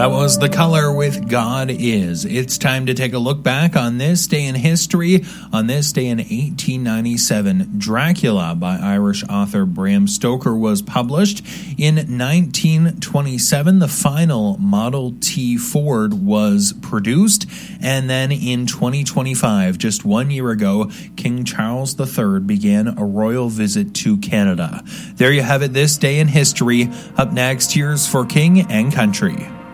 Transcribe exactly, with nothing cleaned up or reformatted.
That was The Color with God Is. It's time to take a look back on this day in history. On this day in eighteen ninety-seven, Dracula by Irish author Bram Stoker was published. In nineteen twenty-seven, the final Model T Ford was produced. And then in twenty twenty-five, just one year ago, King Charles the Third began a royal visit to Canada. There you have it, this day in history. Up next, here's For King and Country.